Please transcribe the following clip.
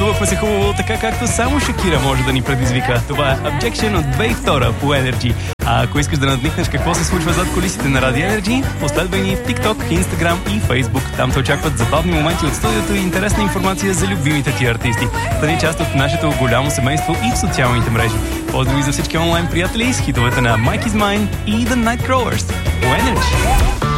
Танцувахме се хубаво, така както само Шакира може да ни предизвика. Това е Objection от 2002 по Energy. А ако искаш да надникнеш какво се случва зад кулисите на Radio Energy, последвай ни в TikTok, Instagram и Facebook. Там те очакват забавни моменти от студиото и интересна информация за любимите ти артисти. Стани част от нашето голямо семейство и в социалните мрежи. Поздрави за всички онлайн приятели с хитовете на Mike is Mine и The Nightcrawlers по Energy.